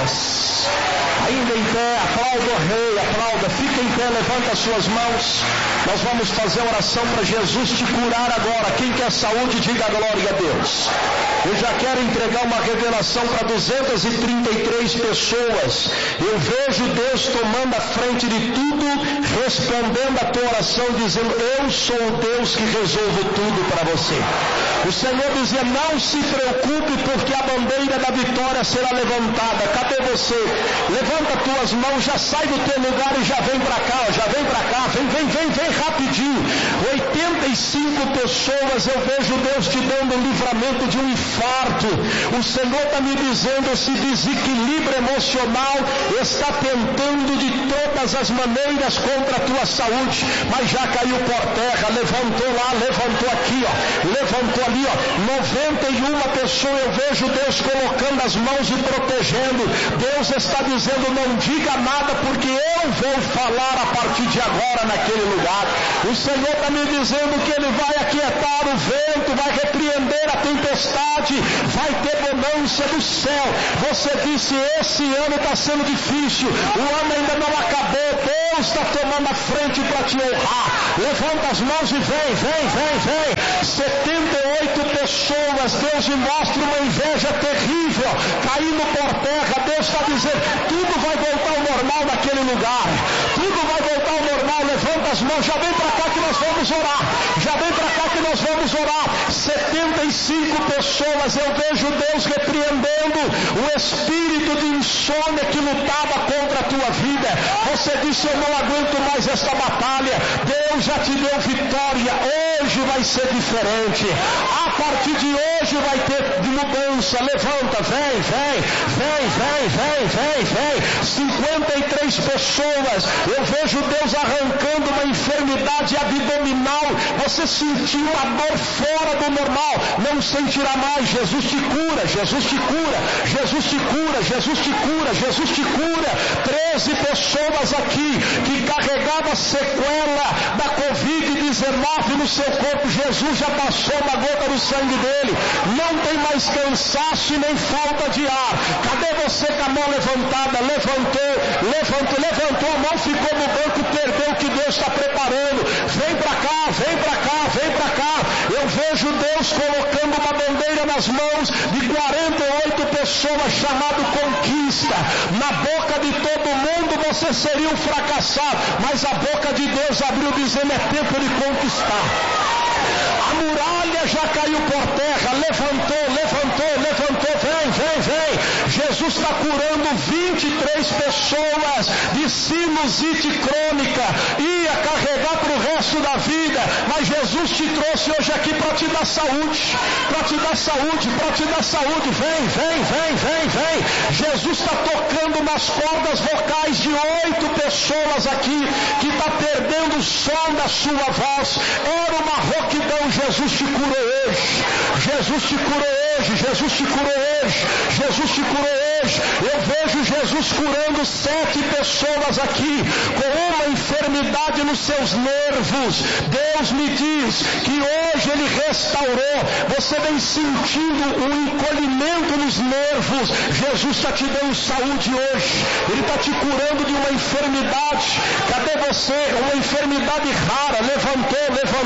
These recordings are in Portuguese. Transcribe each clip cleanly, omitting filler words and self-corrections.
pessoas. Ainda em pé, aplauda o rei, aplauda, fica em pé, levanta as suas mãos. Nós vamos fazer a oração para Jesus te curar agora. Quem quer saúde, diga glória a Deus. Eu já quero entregar uma revelação para 233 pessoas. Eu vejo Deus tomando a frente de tudo, respondendo a tua oração, dizendo: eu sou o Deus que resolvo tudo para você. O Senhor dizia: não se preocupe, porque a bandeira da vitória será levantada. Cadê você? Levanta tuas mãos, já sai do teu lugar e já vem para cá, já vem para cá, vem rapidinho. 85 pessoas, eu vejo Deus te dando livramento de um infarto. O Senhor está me dizendo: esse desequilíbrio emocional está tentando de todas as maneiras contra a tua saúde, mas já caiu por terra. Levantou lá, levantou aqui, ó, levantou ali, ó. 91 pessoas, eu vejo Deus colocando as mãos e protegendo. Deus está dizendo: não diga nada, porque eu vou falar a partir de agora naquele lugar. O Senhor está me dizendo que Ele vai aquietar o vento, vai repreender a tempestade, vai ter bonança do céu. Você disse: esse ano está sendo difícil, o ano ainda não acabou. Deus está tomando a frente para te honrar. Levanta as mãos e vem. 78 pessoas, Deus me mostra uma inveja terrível caindo por terra. Deus está dizendo: tudo vai voltar ao normal naquele lugar, tudo vai voltar ao normal. Levanta as mãos, já vem para cá que nós vamos orar, já vem para cá que nós vamos orar. 75 pessoas, eu vejo Deus repreendendo o espírito de insônia que lutava contra a tua vida. Você disse: eu não aguento mais esta batalha. Deus já te deu vitória. Hoje vai ser diferente, a partir de hoje vai ter mudança. Levanta, vem. 53 pessoas, eu vejo Deus arrancando uma enfermidade abdominal. Você sentiu uma dor fora do normal, não sentirá mais. Jesus te cura, Jesus te cura, Jesus te cura, Jesus te cura, Jesus te cura. 13 pessoas aqui que carregavam sequela da Covid-19 no seu corpo. Jesus já passou uma gota do sangue dele, não tem mais cansaço e nem falta de ar. Cadê você com a mão levantada? Levantou a mão, ficou no banco, perdeu o que Deus está preparando. Vem para cá. Eu vejo Deus colocando uma bandeira nas mãos de 48 pessoas, chamado conquista. Na boca de todo mundo você seria um fracassado, mas a boca de Deus abriu dizendo: é tempo de conquistar. A muralha já caiu por terra, levantou, vem. Jesus está curando 23 pessoas de sinusite crônica, ia carregar para o resto da vida, mas Jesus te trouxe hoje aqui para te dar saúde, vem. Jesus está tocando nas cordas vocais de 8 pessoas aqui, que está perdendo o som da sua voz. Era uma rouquidão. Jesus te curou hoje. Eu vejo Jesus curando 7 pessoas aqui com uma enfermidade nos seus nervos. Deus me diz que hoje Ele restaurou. Você vem sentindo um encolhimento nos nervos. Jesus está te dando saúde hoje. Ele está te curando de uma enfermidade. Cadê você? Uma enfermidade rara. Levantou.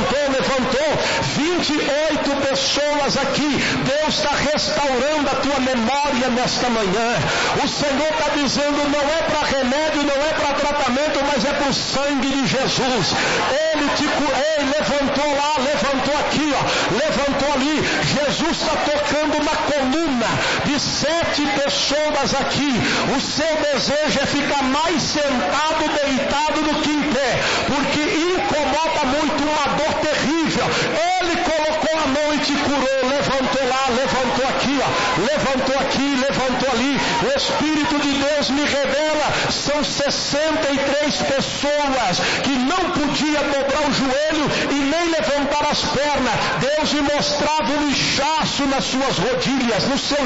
28 pessoas aqui. Deus está restaurando a tua memória nesta manhã. O Senhor está dizendo: não é para remédio, não é para tratamento, mas é para o sangue de Jesus. Ele te levantou lá, levantou aqui, levantou ali. Jesus está tocando na coluna de 7 pessoas aqui. O seu desejo é ficar mais sentado, deitado do que em pé, porque incomoda muito, uma dor terrível. Ele colocou a mão e te curou. Levantou lá, levantou aqui, levantou ali. O Espírito de Deus me revela: são 63 pessoas que não podiam dobrar o joelho e nem levantar as pernas. Deus me mostrava um inchaço nas suas rodilhas, no seu joelho.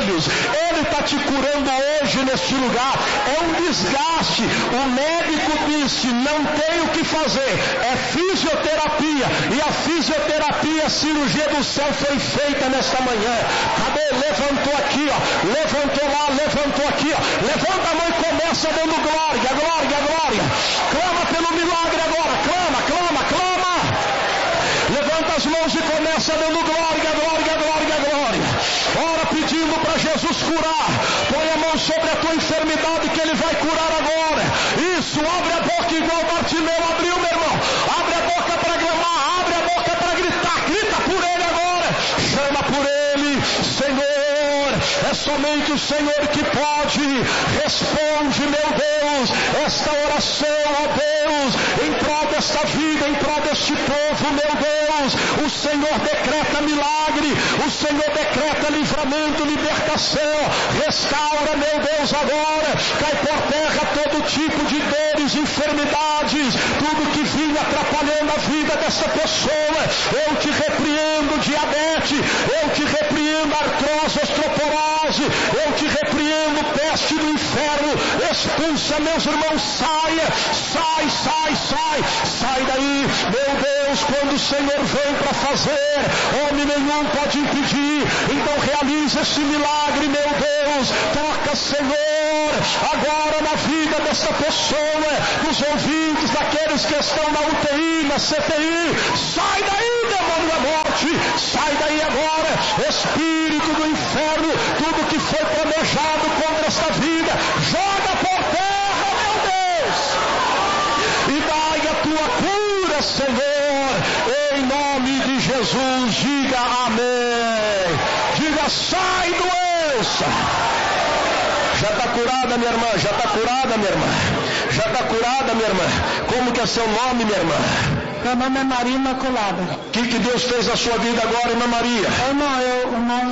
joelhos. Ele está te curando hoje neste lugar. É um desgaste. O médico disse, não tem o que fazer. É fisioterapia. E a fisioterapia, a cirurgia do céu foi feita nesta manhã. Cadê? Levantou aqui, ó. Levantou lá, levantou aqui, ó. Levanta a mão e começa dando glória, glória, glória. Clama pelo milagre agora. Clama, clama, clama. Levanta as mãos e começa dando glória, glória, glória, glória. Ora pedindo para Jesus curar. Põe a mão sobre a tua enfermidade que Ele vai curar agora. Isso, abre a boca igual Bartimeu abriu, meu irmão. Abre a boca para clamar, abre a boca para gritar. Grita por Ele agora. Chama por Ele, Senhor. É somente o Senhor que pode. Responde, meu Deus, esta oração, ó Deus, em prol desta vida, em prol deste povo, meu Deus. O Senhor decreta milagre, o Senhor decreta livramento, libertação. Restaura, meu Deus, agora. Cai por terra todo tipo de dores, enfermidades, tudo que vinha atrapalhando a vida dessa pessoa. Eu te repreendo, diabetes, eu te repreendo, artrose, osteoporose, eu te repreendo, peste do inferno. Expulsa, meus irmãos, saia, sai, sai, sai, sai daí, meu Deus. Quando o Senhor vem para fazer, homem nenhum pode impedir. Então realiza esse milagre, meu Deus. Toca, Senhor, agora na vida dessa pessoa, dos ouvintes, daqueles que estão na UTI, na CTI. Sai daí, demônio da morte, sai daí agora, espírito do inferno. Tudo que foi planejado contra esta vida, joga por terra, meu Deus, e dai a tua cura, Senhor, em nome de Jesus. Diga amém. Diga, sai doença. Já está curada, minha irmã, já está curada, minha irmã, já está curada, minha irmã. Como que é seu nome, minha irmã? Meu nome é Maria Imaculada. O que Deus fez na sua vida agora, irmã Maria? Irmão,